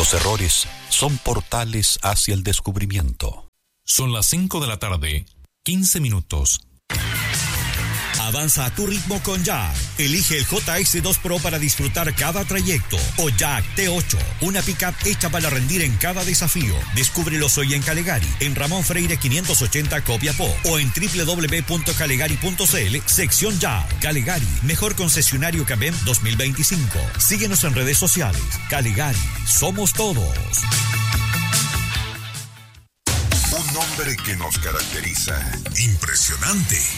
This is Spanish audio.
Los errores son portales hacia el descubrimiento. Son las 5 de la tarde, 15 minutos. Avanza a tu ritmo con Jack. Elige el JX2 Pro para disfrutar cada trayecto. O Jack T8, una pickup hecha para rendir en cada desafío. Descúbrelos hoy en Calegari, en Ramón Freire 580 Copiapó, o en www.calegari.cl, sección Jack. Calegari, mejor concesionario CABEM 2025. Síguenos en redes sociales. Calegari, somos todos. Un nombre que nos caracteriza. Impresionante.